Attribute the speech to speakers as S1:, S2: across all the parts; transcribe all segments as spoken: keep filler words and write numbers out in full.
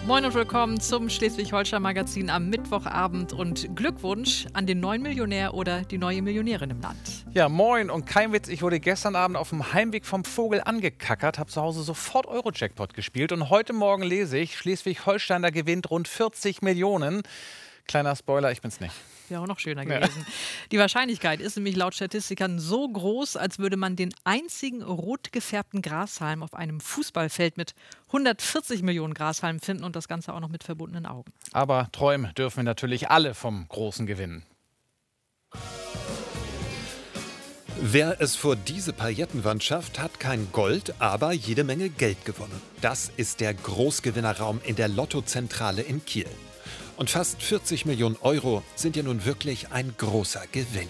S1: Moin und willkommen zum Schleswig-Holstein-Magazin am Mittwochabend und Glückwunsch an den neuen Millionär oder die neue Millionärin im Land.
S2: Ja, moin und kein Witz, ich wurde gestern Abend auf dem Heimweg vom Vogel angekackert, habe zu Hause sofort Euro-Jackpot gespielt und heute Morgen lese ich, Schleswig-Holsteiner gewinnt rund vierzig Millionen. Kleiner Spoiler, ich bin's nicht.
S1: Wäre auch noch schöner gewesen. Ja. Die Wahrscheinlichkeit ist nämlich laut Statistikern so groß, als würde man den einzigen rot gefärbten Grashalm auf einem Fußballfeld mit hundertvierzig Millionen Grashalmen finden und das Ganze auch noch mit verbundenen Augen.
S2: Aber träumen dürfen wir natürlich alle vom großen Gewinn.
S3: Wer es vor diese Paillettenwand schafft, hat kein Gold, aber jede Menge Geld gewonnen. Das ist der Großgewinnerraum in der Lottozentrale in Kiel. Und fast vierzig Millionen Euro sind ja nun wirklich ein großer Gewinn.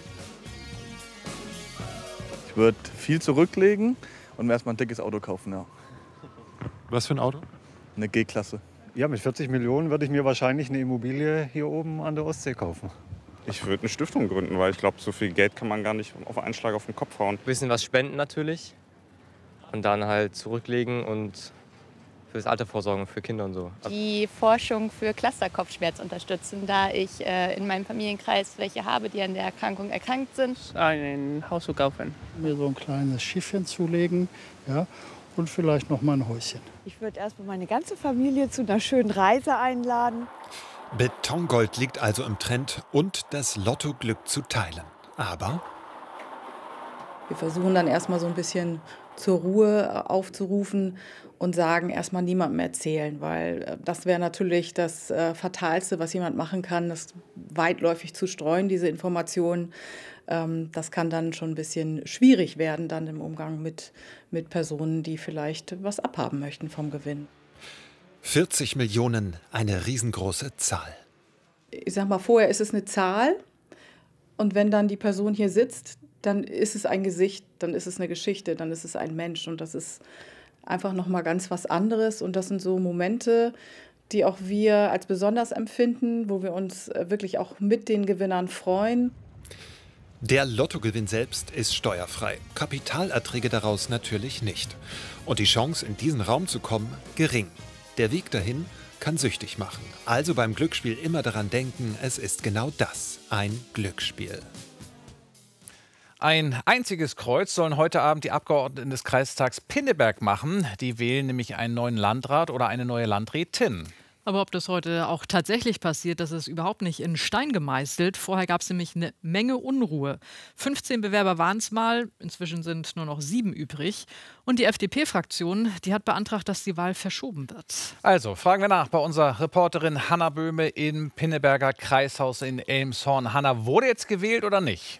S4: Ich würde viel zurücklegen und mir erstmal ein dickes Auto kaufen. Ja.
S5: Was für ein Auto?
S4: Eine G-Klasse.
S5: Ja, mit vierzig Millionen würde ich mir wahrscheinlich eine Immobilie hier oben an der Ostsee kaufen.
S6: Ich würde eine Stiftung gründen, weil ich glaube, so viel Geld kann man gar nicht auf einen Schlag auf den Kopf hauen.
S7: Ein bisschen was spenden natürlich und dann halt zurücklegen und fürs Alter vorsorgen, für Kinder und so.
S8: Die Forschung für Cluster-Kopfschmerz unterstützen, da ich äh, in meinem Familienkreis welche habe, die an der Erkrankung erkrankt sind.
S9: Ein Haus zu kaufen.
S10: Mir so ein kleines Schiffchen zulegen, ja, und vielleicht noch mal ein Häuschen.
S11: Ich würde erstmal meine ganze Familie zu einer schönen Reise einladen.
S3: Betongold liegt also im Trend und das Lottoglück zu teilen. Aber
S12: wir versuchen dann erstmal so ein bisschen zur Ruhe aufzurufen und sagen, erstmal niemandem erzählen, weil das wäre natürlich das äh, Fatalste, was jemand machen kann, das weitläufig zu streuen, diese Informationen. Ähm, das kann dann schon ein bisschen schwierig werden, dann im Umgang mit, mit Personen, die vielleicht was abhaben möchten vom Gewinn.
S3: vierzig Millionen, eine riesengroße Zahl.
S12: Ich sag mal, vorher ist es eine Zahl und wenn dann die Person hier sitzt, dann ist es ein Gesicht, dann ist es eine Geschichte, dann ist es ein Mensch und das ist einfach noch mal ganz was anderes und das sind so Momente, die auch wir als besonders empfinden, wo wir uns wirklich auch mit den Gewinnern freuen.
S3: Der Lottogewinn selbst ist steuerfrei, Kapitalerträge daraus natürlich nicht. Und die Chance, in diesen Raum zu kommen, gering. Der Weg dahin kann süchtig machen. Also beim Glücksspiel immer daran denken, es ist genau das, ein Glücksspiel.
S2: Ein einziges Kreuz sollen heute Abend die Abgeordneten des Kreistags Pinneberg machen. Die wählen nämlich einen neuen Landrat oder eine neue Landrätin.
S1: Aber ob das heute auch tatsächlich passiert, das ist überhaupt nicht in Stein gemeißelt. Vorher gab es nämlich eine Menge Unruhe. fünfzehn Bewerber waren es mal, inzwischen sind nur noch sieben übrig. Und die F D P-Fraktion, die hat beantragt, dass die Wahl verschoben wird.
S2: Also fragen wir nach bei unserer Reporterin Hanna Böhme im Pinneberger Kreishaus in Elmshorn. Hanna, wurde jetzt gewählt oder nicht?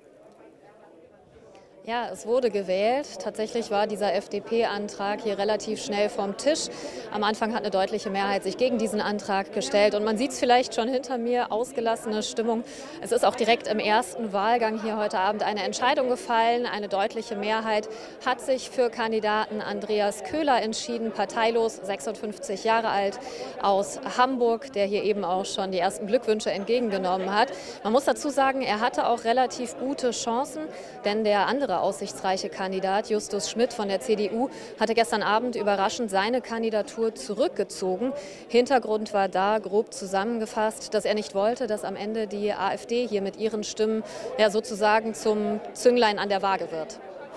S13: Ja, es wurde gewählt. Tatsächlich war dieser F D P-Antrag hier relativ schnell vom Tisch. Am Anfang hat eine deutliche Mehrheit sich gegen diesen Antrag gestellt. Und man sieht es vielleicht schon hinter mir, ausgelassene Stimmung. Es ist auch direkt im ersten Wahlgang hier heute Abend eine Entscheidung gefallen. Eine deutliche Mehrheit hat sich für Kandidaten Andreas Köhler entschieden, parteilos, sechsundfünfzig Jahre alt, aus Hamburg, der hier eben auch schon die ersten Glückwünsche entgegengenommen hat. Man muss dazu sagen, er hatte auch relativ gute Chancen, denn der andere aussichtsreiche Kandidat, Justus Schmidt von der C D U, hatte gestern Abend überraschend seine Kandidatur zurückgezogen. Hintergrund war da grob zusammengefasst, dass er nicht wollte, dass am Ende die AfD hier mit ihren Stimmen ja sozusagen zum Zünglein an der Waage wird.